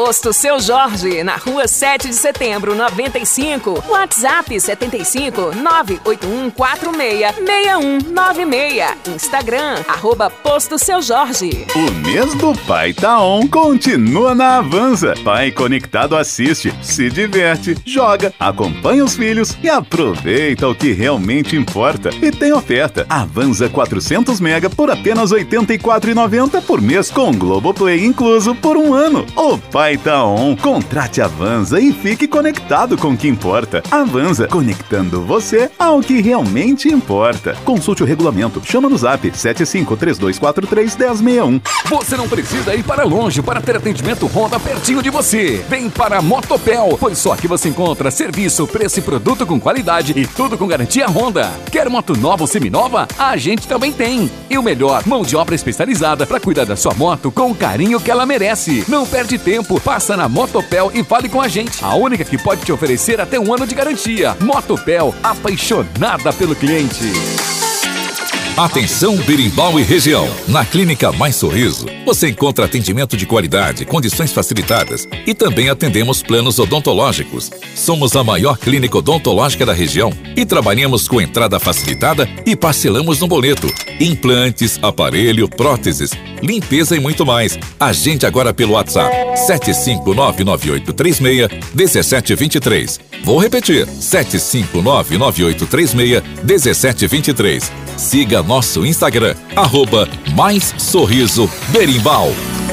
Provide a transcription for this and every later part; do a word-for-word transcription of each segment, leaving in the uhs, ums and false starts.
Posto Seu Jorge, na rua sete de setembro, noventa e cinco. WhatsApp setenta e cinco, nove oito um quatro seis, seis um nove seis. Instagram, arroba Posto Seu Jorge. O mês do pai tá on, continua na Avanza. Pai conectado assiste, se diverte, joga, acompanha os filhos e aproveita o que realmente importa. E tem oferta. Avanza quatrocentos mega por apenas oitenta e quatro reais e noventa centavos por mês com Globoplay incluso por um ano. O pai tá on. Contrate a Avanza e fique conectado com o que importa. Avanza, conectando você ao que realmente importa. Consulte o regulamento. Chama no zap sete cinco três dois quatro três, um zero seis um. Você não precisa ir para longe para ter atendimento Honda pertinho de você. Vem para a Motopel, pois só aqui você encontra serviço, preço e produto com qualidade e tudo com garantia Honda. Quer moto nova ou seminova? A gente também tem. E o melhor, mão de obra especializada para cuidar da sua moto com o carinho que ela merece. Não perde tempo, passa na Motopel e fale com a gente. A única que pode te oferecer até um ano de garantia. Motopel, apaixonada pelo cliente. Atenção Berimbau e região. Na Clínica Mais Sorriso, você encontra atendimento de qualidade, condições facilitadas e também atendemos planos odontológicos. Somos a maior clínica odontológica da região e trabalhamos com entrada facilitada e parcelamos no boleto. Implantes, aparelho, próteses, limpeza e muito mais. Agende agora pelo WhatsApp sete cinco nove nove oito três seis, um sete dois três. Vou repetir, sete cinco nove nove oito três seis, um sete dois três. Siga nosso Instagram, arroba Mais Sorriso Berimbau.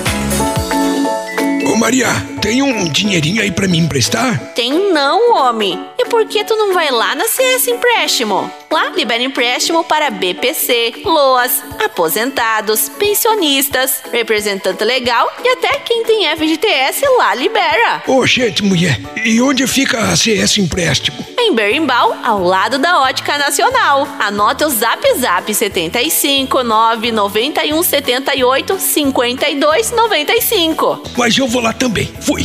Ô Maria, tem um dinheirinho aí pra me emprestar? Tem não, homem. E por que tu não vai lá na C S Empréstimo? Lá libera empréstimo para B P C, LOAS, aposentados, pensionistas, representante legal e até quem tem F G T S lá libera. Ô, gente, mulher, e onde fica a C S Empréstimo? Em Berimbau, ao lado da Ótica Nacional. Anota o zap zap setenta e cinco, nove nove um, setenta e oito, cinquenta e dois, noventa e cinco. Mas eu vou lá também. Fui.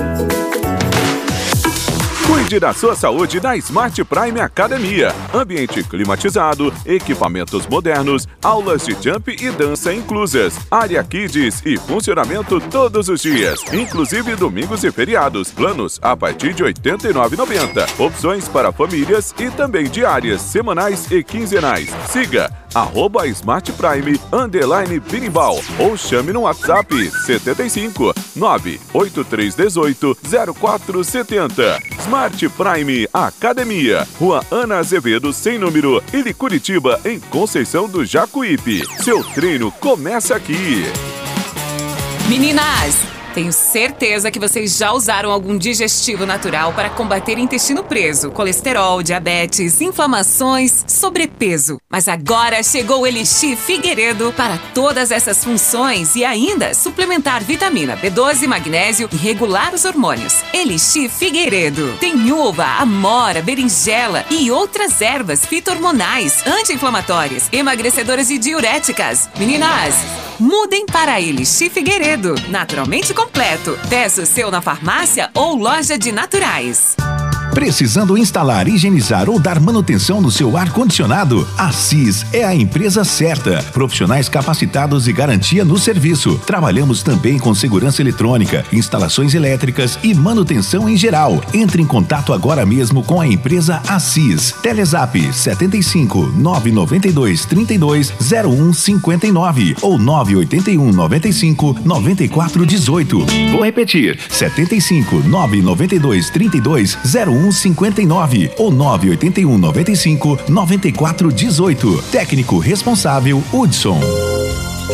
Cuide da sua saúde na Smart Prime Academia. Ambiente climatizado, equipamentos modernos, aulas de jump e dança inclusas, área kids e funcionamento todos os dias, inclusive domingos e feriados. Planos a partir de oitenta e nove reais e noventa centavos. Opções para famílias e também diárias, semanais e quinzenais. Siga arroba Smart Prime underline Berimbau ou chame no WhatsApp setenta e cinco, nove oito três um oito, zero quatro sete zero. Smart Prime Academia, Rua Ana Azevedo, sem número, Ili Curitiba, em Conceição do Jacuípe. Seu treino começa aqui. Meninas, tenho certeza que vocês já usaram algum digestivo natural para combater intestino preso, colesterol, diabetes, inflamações, sobrepeso. Mas agora chegou o Elixir Figueiredo para todas essas funções e ainda suplementar vitamina B doze, magnésio e regular os hormônios. Elixir Figueiredo tem uva, amora, berinjela e outras ervas fito-hormonais, anti-inflamatórias, emagrecedoras e diuréticas. Meninas, mudem para Elixir Figueiredo, naturalmente completo. Peça o seu na farmácia ou loja de naturais. Precisando instalar, higienizar ou dar manutenção no seu ar-condicionado? A Cis é a empresa certa. Profissionais capacitados e garantia no serviço. Trabalhamos também com segurança eletrônica, instalações elétricas e manutenção em geral. Entre em contato agora mesmo com a empresa Assis. Telezap setenta e cinco, nove nove dois, trinta e dois, zero um cinquenta e nove ou nove oito um, noventa e cinco, noventa e quatro dezoito. Vou repetir, setenta e cinco, nove nove dois, trinta e dois, zero um cinquenta e nove ou nove oito um, noventa e cinco, noventa e quatro dezoito. Técnico responsável Hudson.